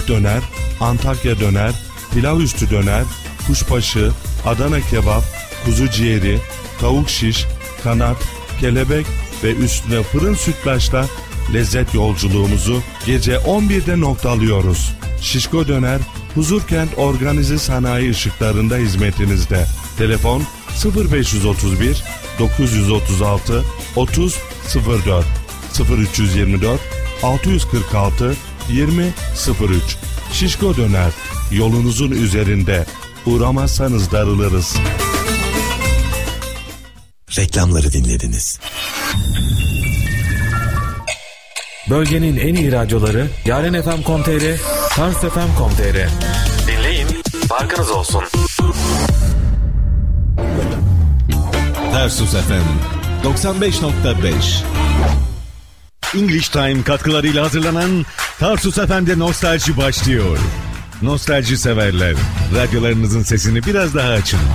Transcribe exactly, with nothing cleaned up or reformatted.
tavuk döner, Antakya döner, pilav üstü döner, kuşbaşı, Adana kebap, kuzu ciğeri, tavuk şiş, kanat, kelebek ve üstüne fırın sütlaçla lezzet yolculuğumuzu gece on birde noktalıyoruz. Şişko Döner, Huzurkent Organize Sanayi ışıklarında hizmetinizde. Telefon sıfır beş otuz bir dokuz otuz altı otuz sıfır dört sıfır üç yirmi dört altı yüz kırk altı yirmi sıfır üç. Şişko Döner, yolunuzun üzerinde. Uğramazsanız darılırız. Reklamları dinlediniz. Bölgenin en iyi radyoları Yaren F M nokta com nokta tr, Tars F M nokta com nokta tr. Dinleyin, farkınız olsun. Tarsus F M doksan beş nokta beş. English Time katkılarıyla hazırlanan Tarsus F M'de Nostalji başlıyor. Nostalji severler, radyolarınızın sesini biraz daha açın.